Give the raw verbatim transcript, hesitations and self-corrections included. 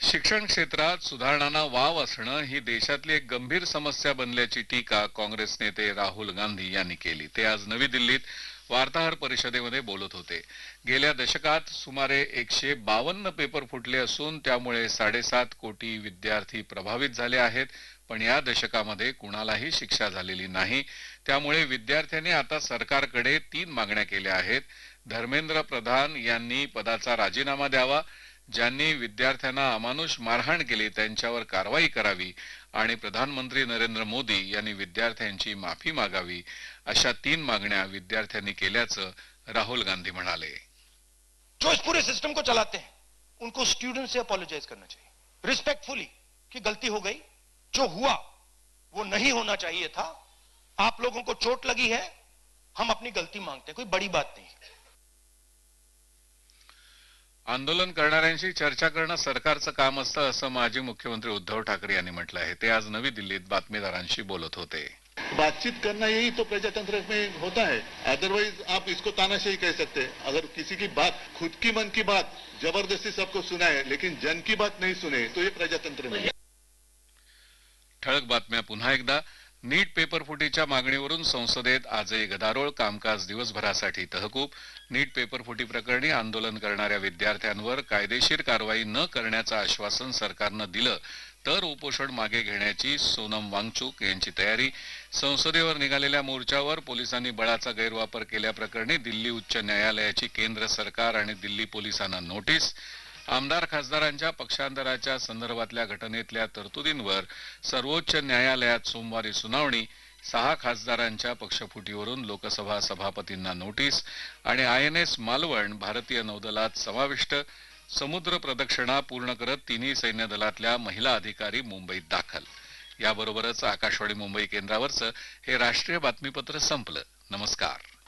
शिक्षण क्षेत्रात सुधारणांना वाव असणं ही देशातली एक गंभीर समस्या बनल्याची टीका काँग्रेस नेते राहुल गांधी यांनी केली। ते आज नवी दिल्लीत वार्ताहर परिषदेमध्ये बोलत होते। गेल्या दशकात सुमारे एकशे बावन्न पेपर फुटले असून त्यामुळे साडेसात कोटी विद्यार्थी प्रभावित झाले आहेत, पण या दशकामध्ये कुणालाही शिक्षा झालेली नाही। त्यामुळे विद्यार्थ्यांनी आता सरकारकडे तीन मागण्या केल्या आहेत। धर्मेंद्र प्रधान यांनी पदाचा राजीनामा द्यावा, ज्यांनी विद्यार्थ्यांना अमानुष मारहाण केली त्यांच्यावर कारवाई करावी आणि प्रधानमंत्री नरेंद्र मोदी यांनी विद्यार्थ्यांची माफी मागावी, अशा तीन मागण्या विद्यार्थ्यांनी केल्याचं राहुल गांधी म्हणाले। जो इस पूरे सिस्टम को चलाते हैं उनको स्टूडेंट से अपॉलोजाइज करना चाहिए रिस्पेक्टफुली कि गलती हो गई, जो हुआ वो नहीं होना चाहिए था, आप लोगों को चोट लगी है, हम अपनी गलती मांगते हैं, कोई बड़ी बात नहीं। आंदोलन करणाऱ्यांशी चर्चा करणं सरकारचं काम असतं असं माजी मुख्यमंत्री उद्धव ठाकरे यांनी म्हटलं आहे। ते आज नवी दिल्लीत बातमीदारांशी बोलत होते। बातचीत करना यही तो प्रजातंत्र में होता है, अदरवाइज आप इसको तानाशाही कह सकते हैं। अगर किसी की बात, खुद की मन की बात जबरदस्ती सबको सुनाए लेकिन जन की बात नहीं सुने तो ये प्रजातंत्र नहीं है। ठळक बातम्या पुन्हा एकदा। नीट पेपर फुटीच्या मागणीवरून संसदेत आजही गदारोळ, कामकाज दिवसभरासाठी तहकूब। नीट पेपर फुटी प्रकरणी आंदोलन करणाऱ्या विद्यार्थ्यांवर कायदेशीर कारवाई न करण्याचं आश्वासन सरकारनं दिलं तर उपोषण मागे घेण्याची सोनम वांगचुक यांची तयारी। संसदेवर निघालेल्या मोर्चावर पोलिसांनी बळाचा गैरवापर केल्याप्रकरणी दिल्ली उच्च न्यायालयाची केंद्र सरकार आणि दिल्ली पोलिसांना नोटीस। आमदार खासदारांच्या पक्षांतराच्या संदर्भातल्या घटनेतल्या तरतुदींवर सर्वोच्च न्यायालयात सोमवारी सुनावणी। सहा खासदारांच्या पक्षफुटीवरून लोकसभा सभापतींना नोटीस आणि आय एन एस मालवण भारतीय नौदलात समाविष्ट। समुद्र प्रदक्षिणा पूर्ण करत तिन्ही सैन्य दलातल्या महिला अधिकारी मुंबईत दाखल। याबरोबरच आकाशवाणी मुंबई केंद्रावरचं हे राष्ट्रीय बातमीपत्र संपलं। नमस्कार।